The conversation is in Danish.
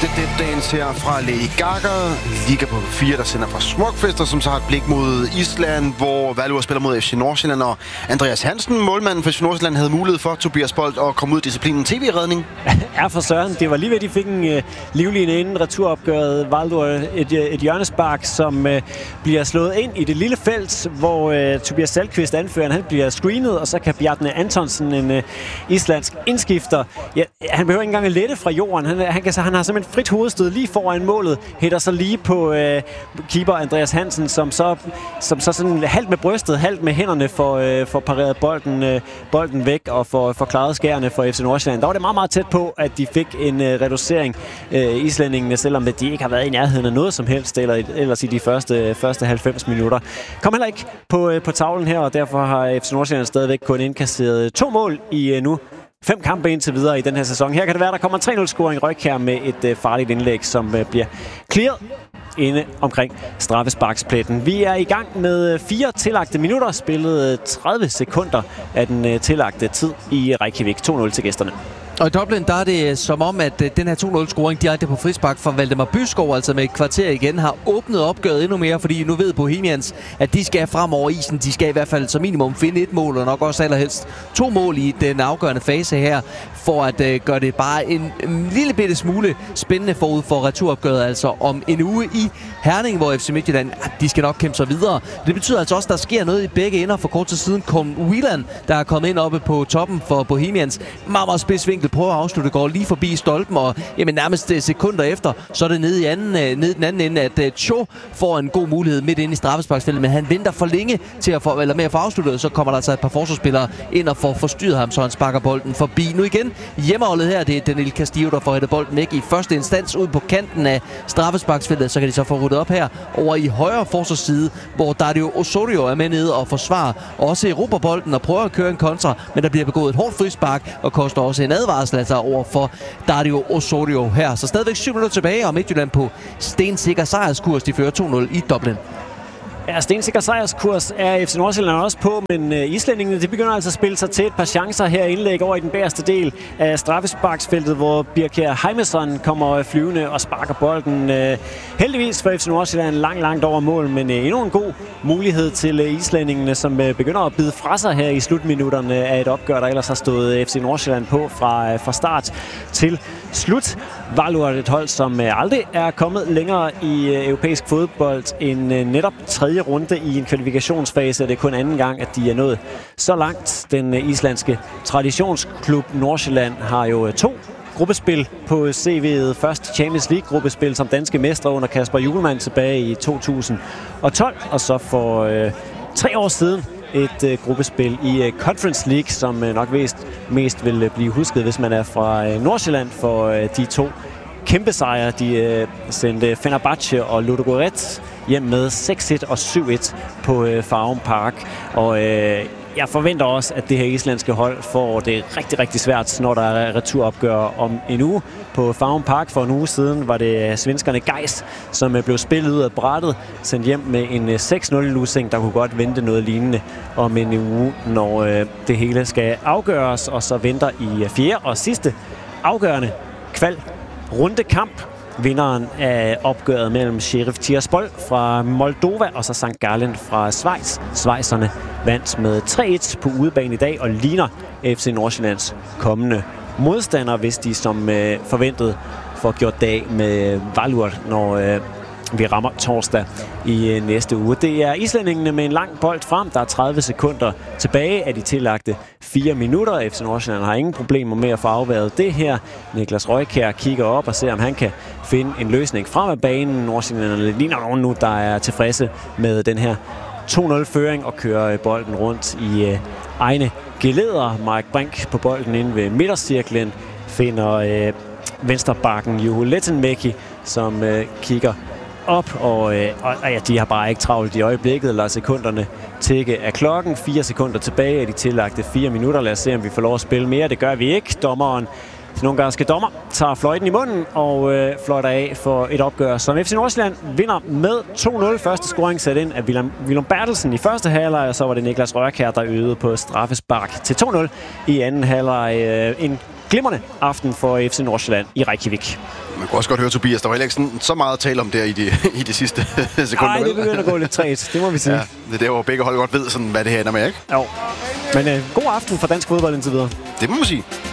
Dance her fra Lady Gaga. Liga på 4, der sender fra Smukfester, som så har et blik mod Island, hvor Valur spiller mod FC Nordsjælland, og Andreas Hansen, målmanden for FC Nordsjælland, havde mulighed for Tobias Bolt at komme ud i disciplinen tv-redning. Ja, for søren. Det var lige ved, de fik en livline inden returopgøret. Valur et hjørnespark, som bliver slået ind i det lille felt, hvor Tobias Salkvist, anføreren, han bliver screenet, og så kan Bjarne Antonsen, en islandsk indskifter, han behøver ikke engang at lette fra jorden. Han har simpelthen frit hovedstød lige foran målet, hætter så lige på keeper Andreas Hansen, som så sådan halvt med brystet, halvt med hænderne for pareret bolden væk og for klaret skærene for FC Nordsjælland. Der var det meget, meget tæt på, at de fik en reducering, islændingene, selvom de ikke har været i nærheden af noget som helst, ellers i de første 90 minutter. Kom heller ikke på tavlen her, og derfor har FC Nordsjælland stadigvæk kun indkasseret 2 mål i nu 5 kampe indtil videre i den her sæson. Her kan det være, der kommer 3-0-scoring Røykjær med et farligt indlæg, som bliver clearet inde omkring straffesparkspletten. Vi er i gang med 4 tillagte minutter, spillet 30 sekunder af den tillagte tid i Reykjavik. 2-0 til gæsterne. Og i Dublin, der er det som om, at den her 2-0-scoring direkte på frispark fra Valdemar Byskov, altså med et kvarter igen, har åbnet opgøret endnu mere, fordi nu ved Bohemians, at de skal fremover isen. De skal i hvert fald som minimum finde 1 mål, og nok også allerhelst 2 mål i den afgørende fase her, for at gøre det bare en lille bitte smule spændende forud for returopgøret, altså om en uge i Herning, hvor FC Midtjylland, de skal nok kæmpe sig videre. Det betyder altså også, at der sker noget i begge ender. For kort tid siden kom Wieland, der er kommet ind oppe på toppen for Bohemians. Meget spidsvinkel, prøver at afslutte, går lige forbi stolpen, og jamen, nærmest sekunder efter, så er det nede i den anden ende, at Cho får en god mulighed midt inde i straffesparksfeltet, men han venter for længe med at få afsluttet, så kommer der altså et par forsvarsspillere ind og får forstyrret ham, så han sparker bolden forbi. Nu igen hjemmeholdet her, det er Daniel Castillo, der får hættet bolden væk i første instans ud på kanten af straffesparksfeltet, så kan de så få ryddet op her over i højre forsvarsside, hvor Dario Osorio er med nede og forsvarer også Europa-bolden og prøver at køre en kontra, men der bliver begået et hårdt frispark og koster også en advarsel altså over for Dario Osorio her. Så stadigvæk 7 minutter tilbage, og Midtjylland på stensikker sejrskurs. De fører 2-0 i Dublin. Ja, stensikker sejrskurs er FC Nordsjælland også på, men islændingene, de begynder altså at spille sig til et par chancer her indlæg over i den bagerste del af straffesparksfeltet, hvor Birkir Heimisson kommer flyvende og sparker bolden. Heldigvis for FC Nordsjælland langt over mål, men endnu en god mulighed til islændingene, som begynder at bide fra sig her i slutminutterne af et opgør, der ellers har stået FC Nordsjælland på fra start til slut. Valur er et hold, som aldrig er kommet længere i europæisk fodbold end netop 3. runde i en kvalifikationsfase. Det er kun anden gang, at de er nået så langt. Den islandske traditionsklub Nordsjælland har jo 2 gruppespil på CV'et. Først Champions League-gruppespil som danske mestre under Kasper Hjulmand tilbage i 2012, og så for 3 år siden et gruppespil i Conference League, som nok mest vil blive husket, hvis man er fra Nordsjælland, for de 2 kæmpe sejre. De sendte Fenerbahce og Ludogorets hjem med 6-1 og 7-1 på Farum Park. Og jeg forventer også, at det her islandske hold får det rigtig, rigtig svært, når der er returopgør om en uge. På Farum Park for en uge siden var det svenskerne Geist, som blev spillet ud af brættet, sendt hjem med en 6-0-losing. Der kunne godt vente noget lignende om en uge, når det hele skal afgøres. Og så venter i 4. og sidste afgørende rundekamp. Vinderen af opgøret mellem Sheriff Tiraspol fra Moldova og så St. Gallen fra Schweiz. Schweizerne vandt med 3-1 på udebane i dag og ligner FC Nordsjællands kommende modstander, hvis de som forventet får gjort dag med Valur, når vi rammer torsdag i næste uge. Det er islændingene med en lang bold frem. Der er 30 sekunder tilbage af de tillagte 4 minutter. FC Nordsjælland har ingen problemer med at få afværet det her. Niklas Røykjær kigger op og ser, om han kan finde en løsning frem af banen. Nordsjællanderne ligner nogen nu, der er tilfredse med den her 2-0-føring og kører bolden rundt i egne geleder. Mark Brink på bolden inde ved midtercirklen finder venstrebakken Juho Lettenmäki, som kigger op, og ja, de har bare ikke travlt i øjeblikket. Lad sekunderne tikke af klokken. 4 sekunder tilbage af de tillagte 4 minutter. Lad os se, om vi får lov at spille mere. Det gør vi ikke. Dommeren, den ungarske dommer, tager fløjten i munden og fløjter af for et opgør, som FC Nordsjælland vinder med 2-0. Første scoring sat ind af Willum Bertelsen i første halvleg, og så var det Niklas Røykjær, der øgede på straffespark til 2-0 i anden halvleg. En glimrende aften for FC Nordsjælland i Reykjavik. Man kunne også godt høre, Tobias, der var heller ikke så meget at tale om der i de sidste sekunder. Nej, det begynder at gå lidt træt, det må vi sige. Ja, det er der, hvor begge hold godt ved, sådan, hvad det her ender med, ikke? Jo, men god aften for dansk fodbold indtil videre. Det må man sige.